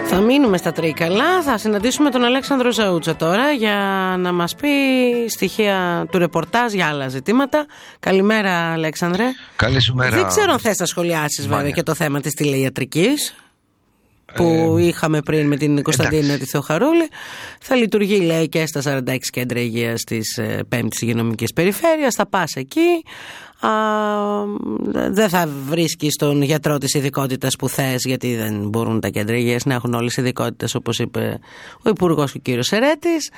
Θα μείνουμε στα Τρίκαλα, θα συναντήσουμε τον Αλέξανδρο Ζαούτσα τώρα για να μας πει στοιχεία του ρεπορτάζ για άλλα ζητήματα. Καλημέρα, Αλέξανδρε. Καλή σου μέρα. Δεν ξέρω αν θες να σχολιάσεις βέβαια και το θέμα της τηλεϊατρικής που είχαμε πριν με την Κωνσταντίνα τη Θεοχαρούλη. Θα λειτουργεί, λέει, και στα 46 κέντρα υγείας της 5ης υγειονομικής περιφέρειας. Θα πας εκεί, δεν θα βρίσκεις τον γιατρό της ειδικότητας που θες, γιατί δεν μπορούν τα κέντρα υγείας να έχουν όλες τις ειδικότητες, όπως είπε ο Υπουργός ο κύριος Σερέτης,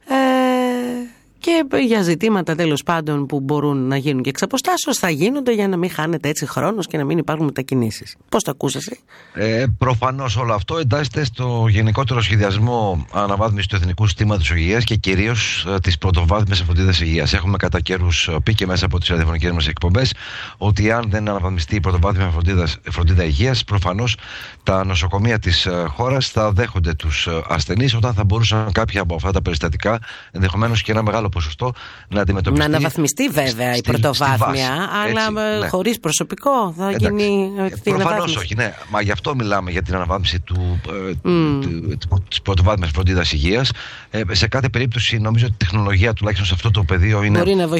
και για ζητήματα τέλος πάντων που μπορούν να γίνουν και εξ αποστάσεως θα γίνονται για να μην χάνεται έτσι χρόνος και να μην υπάρχουν μετακινήσεις. Πώς το ακούς εσύ? Προφανώς όλο αυτό εντάσσεται στο γενικότερο σχεδιασμό αναβάθμισης του Εθνικού Συστήματος Υγείας και κυρίως της πρωτοβάθμιας φροντίδας υγείας. Έχουμε κατά καιρούς πει και μέσα από τις ραδιοφωνικές μας εκπομπές ότι αν δεν αναβαθμιστεί η πρωτοβάθμια φροντίδα υγείας, προφανώς τα νοσοκομεία της χώρας θα δέχονται τους ασθενείς, όταν θα μπορούσαν κάποια από αυτά τα περιστατικά, ενδεχομένως και ένα μεγάλο ποσοστό, να αντιμετωπιστεί. Να αναβαθμιστεί βέβαια η πρωτοβάθμια, αλλά ναι, χωρίς προσωπικό θα γίνει. Προφανώς όχι, ναι. Μα γι' αυτό μιλάμε για την αναβάθμιση της πρωτοβάθμιας φροντίδας υγείας. Σε κάθε περίπτωση νομίζω ότι η τεχνολογία, τουλάχιστον σε αυτό το πεδίο, είναι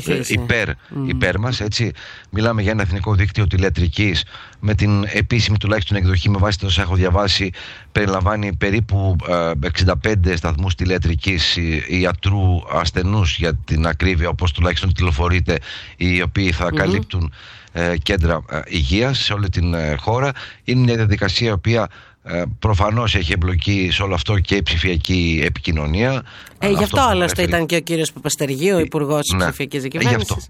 υπέρ μας. Έτσι. Μιλάμε για ένα εθνικό δίκτυο τηλεατρικής με την επίσημη τουλάχιστον εκδοχή, με βάση το όσα έχω διαβάσει, περιλαμβάνει περίπου 65 σταθμούς τηλεατρικής ιατρού ασθενούς, για την ακρίβεια, όπως τουλάχιστον τηλεφορείται, οι οποίοι θα καλύπτουν κέντρα υγείας σε όλη την χώρα. Είναι μια διαδικασία η οποία προφανώς έχει εμπλοκή σε όλο αυτό και η ψηφιακή επικοινωνία. Γι' αυτό άλλωστε ήταν και ο κύριος Παπαστεργίου, ο Υπουργός της Ψηφιακής Διακυβέρνησης.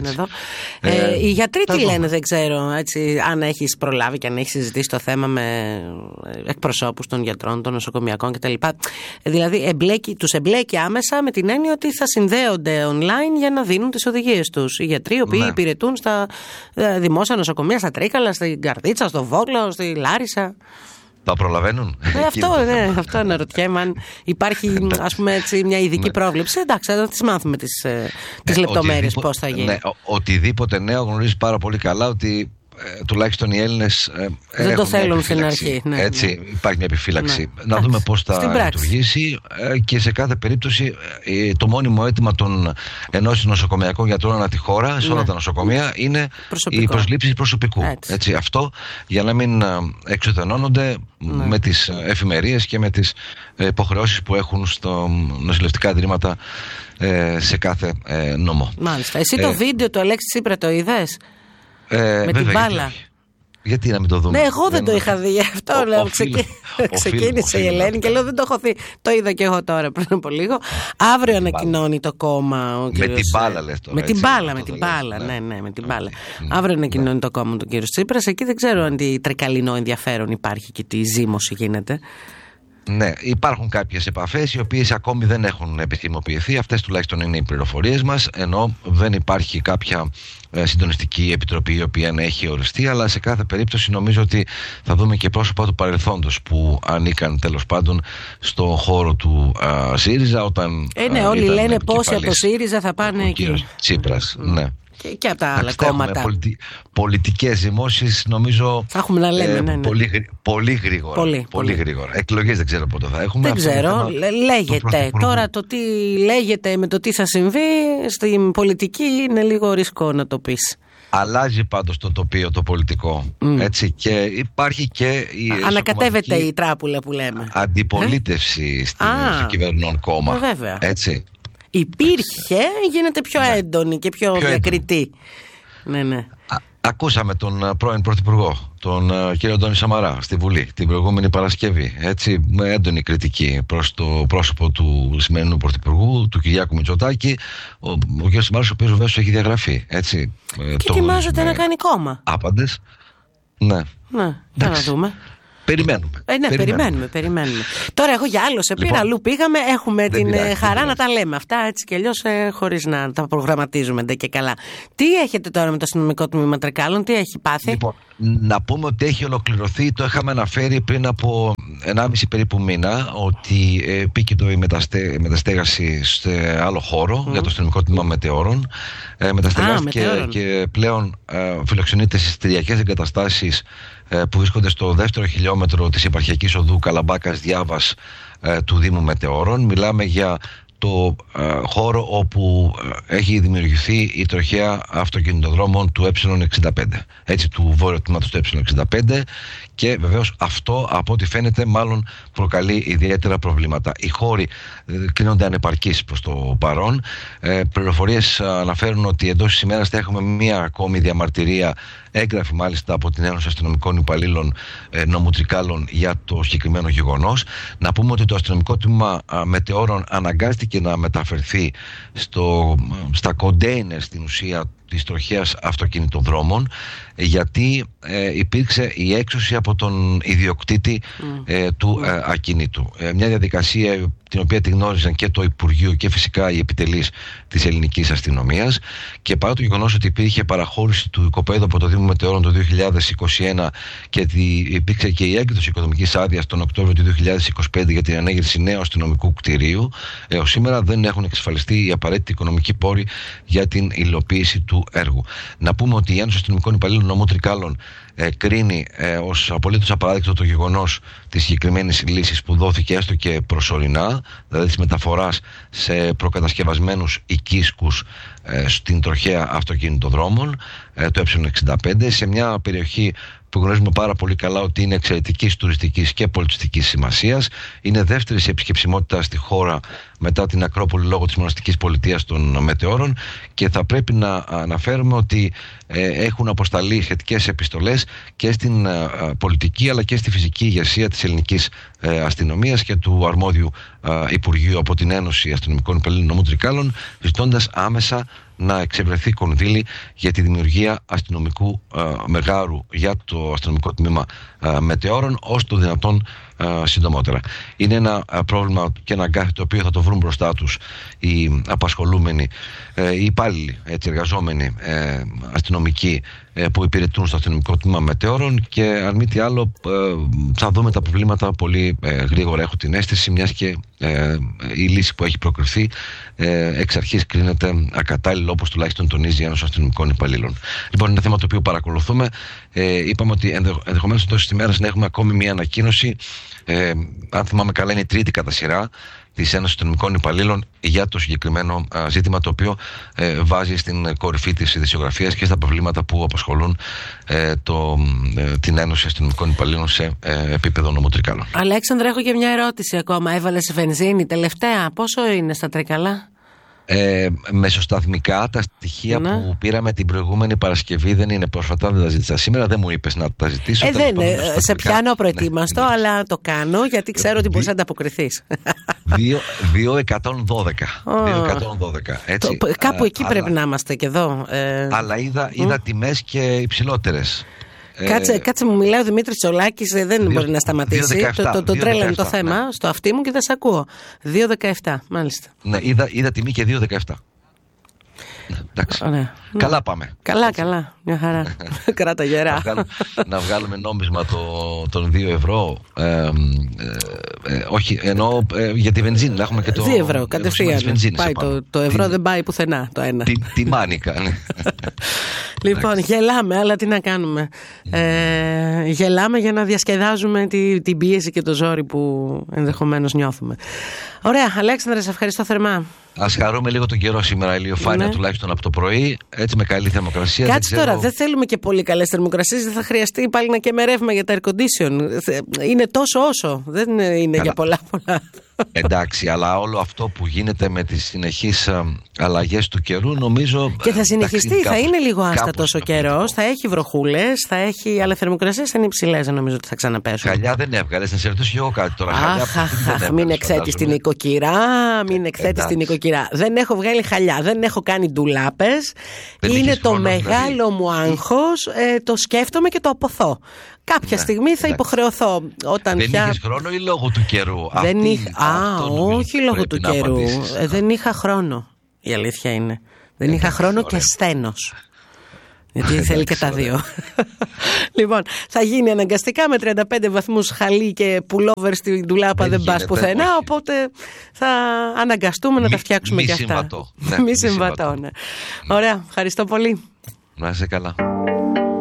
Οι γιατροί τι λένε, δεν ξέρω, έτσι, αν έχεις προλάβει και αν έχεις συζητήσει το θέμα με εκπροσώπους των γιατρών, των νοσοκομιακών κτλ. Δηλαδή τους εμπλέκει άμεσα με την έννοια ότι θα συνδέονται online για να δίνουν τις οδηγίες τους. Οι γιατροί οι οποίοι υπηρετούν στα δημόσια νοσοκομεία, στα Τρίκαλα, στην Καρδίτσα, στο Βόλο, στη Λάρισα. Τα προλαβαίνουν. Αυτό αναρωτιέμαι, αν υπάρχει, ας πούμε, έτσι, μια ειδική πρόβλεψη. Εντάξει, θα τις μάθουμε τις λεπτομέρειες πώς θα γίνει. Οτιδήποτε νέο γνωρίζει πάρα πολύ καλά ότι τουλάχιστον οι Έλληνες δεν το θέλουν στην αρχή. Έτσι, υπάρχει μια επιφύλαξη. Να δούμε πώς θα λειτουργήσει, και σε κάθε περίπτωση το μόνιμο αίτημα των ενώσεων νοσοκομιακών γιατρών ανά τη χώρα, σε όλα τα νοσοκομεία, είναι η προσλήψη προσωπικού. Έτσι, αυτό για να μην εξουθενώνονται με τις εφημερίες και με τις υποχρεώσεις που έχουν στο νοσηλευτικά ιδρύματα σε κάθε νόμο. Μάλιστα. Εσύ το βίντεο του Αλέξη Τσίπρα το είδες? Με την μπάλα. Γιατί να μην το δούμε? Ναι, εγώ δεν το είχα δει, γι' αυτό λέω. Ξεκίνησε η Ελένη και λέω δεν το έχω δει. Το είδα και εγώ τώρα πριν από λίγο. Αύριο ανακοινώνει το κόμμα ο κύριος. Με την μπάλα λες τώρα. Με την μπάλα. Ναι, με την μπάλα. Αύριο ανακοινώνει το κόμμα του κύριου Τσίπρας. Εκεί δεν ξέρω αν τι τρικαλινό ενδιαφέρον υπάρχει και τι ζήμωση γίνεται. Ναι, υπάρχουν κάποιες επαφές οι οποίες ακόμη δεν έχουν επισημοποιηθεί. Αυτές τουλάχιστον είναι οι πληροφορίες μας, ενώ δεν υπάρχει κάποια συντονιστική επιτροπή η οποία να έχει οριστεί, αλλά σε κάθε περίπτωση νομίζω ότι θα δούμε και πρόσωπα του παρελθόντος που ανήκαν τέλος πάντων στο χώρο του ΣΥΡΙΖΑ όταν ναι, όλοι λένε πόσοι από το ΣΥΡΙΖΑ θα πάνε εκεί. Τσίπρας, ναι. Και από τα άλλα κόμματα. Πολιτικές δημόσιες νομίζω θα έχουμε να λέμε, πολύ γρήγορα. Εκλογές δεν ξέρω πότε θα έχουμε. Δεν ξέρω, λέγεται. Τώρα το τι λέγεται με το τι θα συμβεί στην πολιτική είναι λίγο ρίσκο να το πεις. Αλλάζει πάντως το τοπίο το πολιτικό, έτσι, και υπάρχει και ανακατεύεται η τράπουλα που λέμε. Αντιπολίτευση στο κυβερνών κόμμα. Βέβαια. Έτσι. Υπήρχε, γίνεται πιο έντονη και πιο διακριτή. Ναι. Ακούσαμε τον πρώην Πρωθυπουργό, τον κύριο Αντώνη Σαμαρά, στη Βουλή την προηγούμενη Παρασκευή. Έτσι, με έντονη κριτική προς το πρόσωπο του σημερινού Πρωθυπουργού, του Κυριάκου Μητσοτάκη. Ο κύριος Σαμαράς, ο οποίος βεβαίως έχει διαγραφεί. Έτσι, και ετοιμάζεται να κάνει κόμμα. Άπαντες. Ναι. Να δούμε. Περιμένουμε. Περιμένουμε. Τώρα εγώ για άλλο σε πήρα, αλλού πήγαμε. Έχουμε την χαρά να τα λέμε αυτά έτσι κι αλλιώς, χωρίς να τα προγραμματίζουμε και καλά. Τι έχετε τώρα με το αστυνομικό τμήμα Τρικάλων, τι έχει πάθει? Λοιπόν, να πούμε ότι έχει ολοκληρωθεί, το είχαμε αναφέρει πριν από 1,5 περίπου μήνα ότι επίκειτο η μεταστέγαση σε άλλο χώρο για το αστυνομικό τμήμα Μετεώρων. Μεταστεγάστηκε και πλέον φιλοξενείται στις κτηριακές εγκαταστάσεις που βρίσκονται στο δεύτερο χιλιόμετρο της επαρχιακής οδού Καλαμπάκας-Διάβας του Δήμου Μετεώρων. Μιλάμε για το χώρο όπου έχει δημιουργηθεί η τροχέα αυτοκινητοδρόμων του Ε65, έτσι, του βόρειου τμήματος του Ε65, και βεβαίως αυτό, από ό,τι φαίνεται, μάλλον προκαλεί ιδιαίτερα προβλήματα. Οι χώροι κρίνονται ανεπαρκείς προς το παρόν. Πληροφορίες αναφέρουν ότι εντός της ημέρας θα έχουμε μία ακόμη διαμαρτυρία, έγγραφη μάλιστα από την Ένωση Αστυνομικών Υπαλλήλων Νομού Τρικάλων, για το συγκεκριμένο γεγονός. Να πούμε ότι το αστυνομικό τμήμα Μετεώρων αναγκάστηκε να μεταφερθεί στα κοντέινερ, στην ουσία, της τροχέας αυτοκινητοδρόμων, γιατί υπήρξε η έξωση από τον ιδιοκτήτη του ακινήτου. Μια διαδικασία την οποία τη γνώριζαν και το Υπουργείο και φυσικά οι επιτελείς της ελληνικής αστυνομίας, και παρά το γεγονός ότι υπήρχε παραχώρηση του οικοπαίδου από το Δήμο Μετεώρων το 2021 και ότι υπήρξε και η έκδοση οικοδομικής άδειας τον Οκτώβριο του 2025 για την ανέγερση νέου αστυνομικού κτηρίου, έως σήμερα δεν έχουν εξασφαλιστεί οι απαραίτητοι οικονομικοί πόροι για την υλοποίηση του έργου. Να πούμε ότι η Ένωση Αστυνομικών Υπαλλήλων Νομού Τρικάλων κρίνει ως απολύτως απαράδεκτο το γεγονός της συγκεκριμένης λύσης που δόθηκε έστω και προσωρινά, δηλαδή της μεταφοράς σε προκατασκευασμένους οικίσκους στην τροχέα αυτοκινητοδρόμων το Ε65, σε μια περιοχή που γνωρίζουμε πάρα πολύ καλά ότι είναι εξαιρετικής τουριστικής και πολιτιστικής σημασίας. Είναι δεύτερη σε επισκεψιμότητα στη χώρα μετά την Ακρόπολη λόγω της μοναστικής πολιτείας των Μετεώρων, και θα πρέπει να αναφέρουμε ότι έχουν αποσταλεί σχετικές επιστολές και στην πολιτική αλλά και στη φυσική ηγεσία της ελληνικής αστυνομίας και του αρμόδιου Υπουργείου από την Ένωση Αστυνομικών Υπαλλήλων Νομού Τρικάλων, ζητώντας άμεσα να εξευρεθεί κονδύλι για τη δημιουργία αστυνομικού μεγάρου για το αστυνομικό τμήμα Μετεώρων ως το δυνατόν συντομότερα. Είναι ένα πρόβλημα και ένα αγκάθι το οποίο θα το βρουν μπροστά τους οι απασχολούμενοι, οι υπάλληλοι, εργαζόμενοι αστυνομικοί που υπηρετούν στο αστυνομικό τμήμα Μετεώρων, και αν μη τι άλλο θα δούμε τα προβλήματα πολύ γρήγορα, έχω την αίσθηση, μιας και η λύση που έχει προκριθεί εξ αρχής κρίνεται ακατάλληλο, όπως τουλάχιστον τονίζει η Ένωση Αστυνομικών Υπαλλήλων. Λοιπόν, είναι ένα θέμα το οποίο παρακολουθούμε. Είπαμε ότι ενδεχομένως τόσες ημέρες να έχουμε ακόμη μια ανακοίνωση, αν θυμάμαι καλά είναι η τρίτη κατά σειρά της Ένωσης Αστυνομικών Υπαλλήλων για το συγκεκριμένο ζήτημα, το οποίο βάζει στην κορυφή της ειδησιογραφίας και στα προβλήματα που απασχολούν την Ένωση Αστυνομικών Υπαλλήλων σε επίπεδο Νομού Τρικάλων. Αλέξανδρα, έχω και μια ερώτηση ακόμα. Έβαλες βενζίνη τελευταία? Πόσο είναι στα Τρίκαλα? Μεσοσταθμικά τα στοιχεία που πήραμε την προηγούμενη Παρασκευή δεν είναι πρόσφατα, δεν τα ζήτησα σήμερα, δεν μου είπες να τα ζητήσω. Δεν είναι, σε πιάνω προετοίμαστο, αλλά το κάνω γιατί ξέρω ότι μπορείς να ανταποκριθείς. 2.112. Κάπου εκεί πρέπει να είμαστε και εδώ. Αλλά είδα τιμές και υψηλότερες. Κάτσε μου, μιλάει ο Δημήτρης Τσολάκης, δεν μπορεί να σταματήσει. Το τρέλανε το θέμα στο αυτί μου και δεν σε ακούω. 2.17, μάλιστα. Ναι, είδα τιμή και 2.17. Εντάξει. Καλά πάμε. Καλά. Μια χαρά. Κράτα γερά. Να βγάλουμε νόμισμα των 2 ευρώ. Όχι, εννοώ για τη βενζίνη. Να έχουμε και το 2 ευρώ κατευθείαν. Το ευρώ δεν πάει πουθενά. Το ένα. Τη μάνικα. Λοιπόν, γελάμε, αλλά τι να κάνουμε. Γελάμε για να διασκεδάζουμε την πίεση και το ζόρι που ενδεχομένως νιώθουμε. Ωραία, Αλέξανδρε, σε ευχαριστώ θερμά. Ας χαρούμε λίγο τον καιρό σήμερα, ηλιοφάνεια τουλάχιστον από το πρωί, έτσι με καλή θερμοκρασία. Κάτσε τώρα, δεν θέλουμε και πολύ καλές θερμοκρασίες, δεν θα χρειαστεί πάλι να καίμε ρεύμα για τα air condition. Είναι τόσο όσο, δεν είναι για πολλά. Εντάξει, αλλά όλο αυτό που γίνεται με τις συνεχείς αλλαγές του καιρού, νομίζω. Και θα συνεχιστεί, θα είναι λίγο άστατος ο καιρός, θα έχει βροχούλες, θα έχει, αλλά θερμοκρασίες θα είναι υψηλές, νομίζω ότι θα ξαναπέσουν. Χαλιά δεν έβγαλες, να σε ρωτήσω και εγώ κάτι τώρα. Μην εκθέτεις την οικοκυρά, Δεν έχω βγάλει χαλιά, δεν έχω κάνει ντουλάπες. Είναι το μεγάλο μου άγχος, το σκέφτομαι και το αποθώ. Κάποια στιγμή θα υποχρεωθώ. Όταν δεν είχες χρόνο ή λόγω του καιρού? Όχι λόγω του καιρού. Δεν είχα χρόνο. Η αλήθεια είναι. Δεν είχα χρόνο και σθένος. Γιατί θέλει και τα δύο. Λοιπόν, θα γίνει αναγκαστικά με 35 βαθμούς χαλί και πουλόβερ στην ντουλάπα, δεν πας πουθενά, οπότε θα αναγκαστούμε να τα φτιάξουμε και αυτά. Μη συμβατό, ναι. Ωραία, ευχαριστώ πολύ. Να είσαι καλά.